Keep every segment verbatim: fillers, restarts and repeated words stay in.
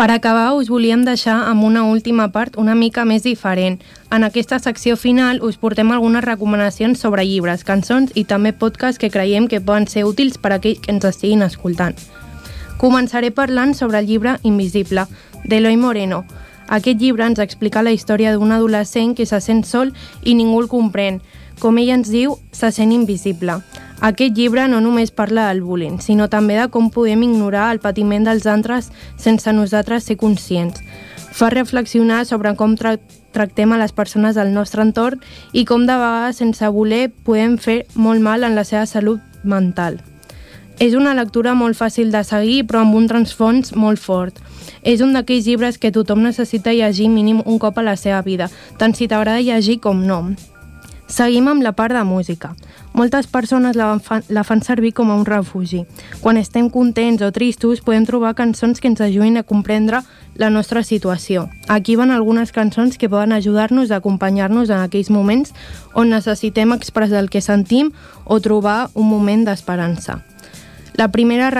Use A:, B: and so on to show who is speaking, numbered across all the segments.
A: Per acabar, us volíem deixar amb una última part una mica més diferent. En aquesta secció final us portem algunes recomanacions sobre llibres, cançons i també podcasts que creiem que poden ser útils per a aquells que ens estiguin escoltant. Començaré parlant sobre el llibre Invisible, d'Eloy Moreno. Aquest llibre ens explica la història d'un adolescent que se sent sol i ningú el comprèn. Com ell ens diu, se sent invisible. Aquest llibre no només parla del bullying, sinó també de com podem ignorar el patiment dels altres sense nosaltres ser conscients. Fa reflexionar sobre com tra tractem a les persones del nostre entorn i com de vegades, sense voler, podem fer molt mal en la seva salut mental. És una lectura molt fàcil de seguir, però amb un transfons molt fort. És un d'aquells llibres que tothom necessita llegir mínim un cop a la seva vida, tant si t'agrada llegir com no. Seguim amb la part de música. Moltes persones la fan, la fan servir com a un refugi. Quan estem contents o tristos, podem trobar cançons que ens ajudin a comprendre la nostra situació. Aquí van algunes cançons que poden ajudar-nos a acompanyar-nos en aquells moments on necessitem expressar el que sentim o trobar un moment d'esperança. La primera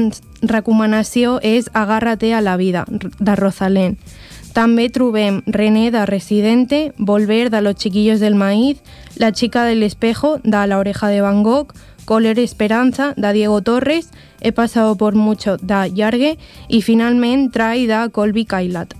A: recomanació és Agárrate a la vida, de Rosalén. També trobem René, de Residente, Volver, de Los Chiquillos del Maíz, La chica del espejo, de La oreja de Van Gogh, Color Esperanza, de Diego Torres, He pasado por mucho, de Llargue, i finalment Try, de Colby Kailat.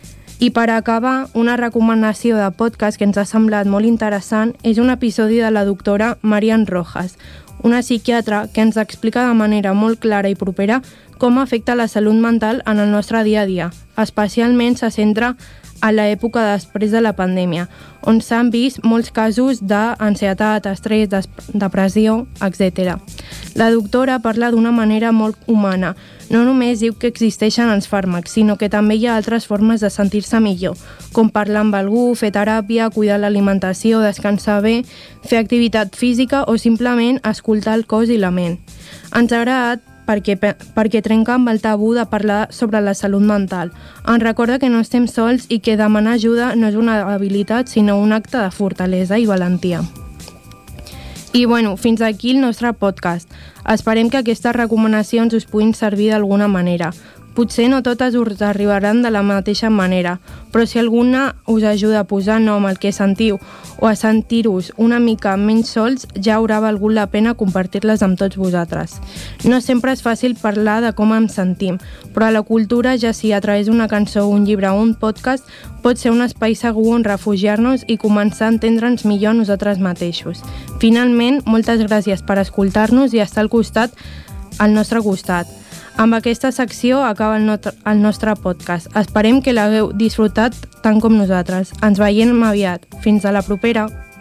A: I per acabar, una recomanació de podcast que ens ha semblat molt interessant és un episodi de la doctora Marian Rojas, una psiquiatra que ens explica de manera molt clara i propera com afecta la salut mental en el nostre dia a dia. Especialment se centra a l'època després de la pandèmia, on s'han vist molts casos d'ansietat, estrès, depressió, etcètera. La doctora parla d'una manera molt humana. No només diu que existeixen els fàrmacs, sinó que també hi ha altres formes de sentir-se millor, com parlar amb algú, fer teràpia, cuidar l'alimentació, descansar bé, fer activitat física o simplement escoltar el cos i la ment. Ens ha agradat perquè, perquè trenca amb el tabú de parlar sobre la salut mental. Ens recorda que no estem sols i que demanar ajuda no és una habilitat, sinó un acte de fortalesa i valentia. I bueno, fins aquí el nostre podcast. Esperem que aquestes recomanacions us puguin servir d'alguna manera. Potser no totes us arribaran de la mateixa manera, però si alguna us ajuda a posar nom al que sentiu o a sentir-vos una mica menys sols, ja haurà valgut la pena compartir-les amb tots vosaltres. No sempre és fàcil parlar de com ens sentim, però a la cultura, ja sigui a través d'una cançó, un llibre o un podcast, pot ser un espai segur on refugiar-nos i començar a entendre'ns millor nosaltres mateixos. Finalment, moltes gràcies per escoltar-nos i estar al costat, al nostre costat. Amb aquesta secció acaba el, not el nostre podcast. Esperem que l'hagueu disfrutat tant com nosaltres. Ens veiem aviat. Fins a la propera!